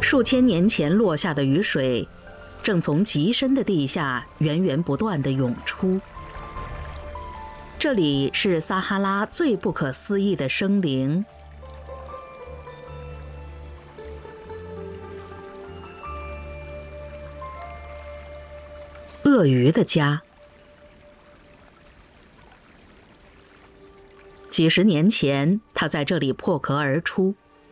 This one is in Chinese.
数千年前落下的雨水，正从极深的地下源源不断地涌出。这里是撒哈拉最不可思议的生灵——鳄鱼的家。几十年前，它在这里破壳而出，